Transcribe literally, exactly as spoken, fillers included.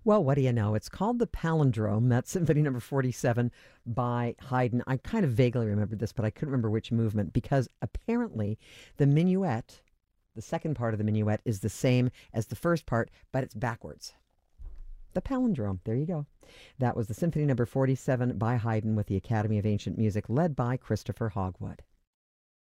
Well, what do you know? It's called the Palindrome. That's Symphony Number forty-seven by Haydn. I kind of vaguely remembered this, but I couldn't remember which movement because apparently the minuet, the second part of the minuet, is the same as the first part, but it's backwards. The Palindrome. There you go. That was the Symphony Number forty-seven by Haydn with the Academy of Ancient Music, led by Christopher Hogwood.